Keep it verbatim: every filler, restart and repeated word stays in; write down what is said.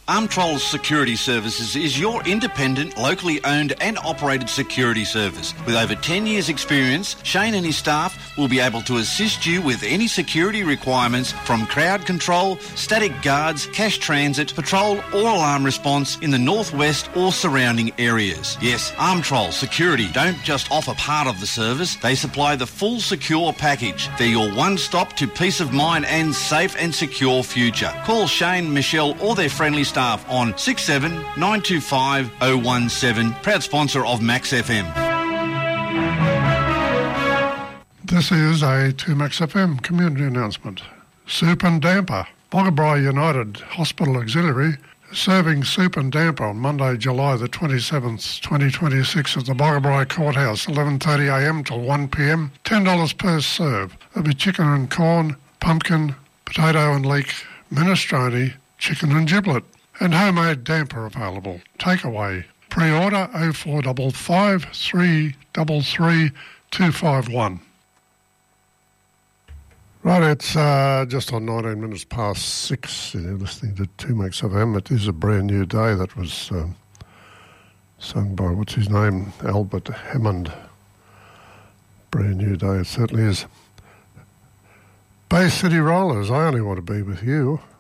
Armtrol Security Services is your independent, locally owned and operated security service. With over ten years experience, Shane and his staff will be able to assist you with any security requirements from crowd control, static guards, cash transit, patrol or alarm response in the northwest or surrounding areas. Yes, Armtrol Security don't just offer part of the service, they supply the full secure package. They're your one-stop to peace of mind and safe and secure future. Call Shane, Michelle or their friendly staff on six seven nine two five oh one seven, proud sponsor of Max F M. This is a two Max F M community announcement. Soup and Damper. Boggabri United Hospital Auxiliary is serving soup and damper on Monday, July the twenty-seventh, twenty twenty-six at the Boggabri Courthouse, eleven thirty a m till one p m, ten dollars per serve. There'll be chicken and corn, pumpkin, potato and leek, minestrone, chicken and giblet, and homemade damper available. Takeaway. Pre-order oh four five five, three three three, two five one. Right, it's uh, just on nineteen minutes past six. You're listening to two Max F M. It is a brand new day. That was um, sung by, what's his name, Albert Hammond. Brand new day, it certainly is. Bay City Rollers, I Only Want to Be With You.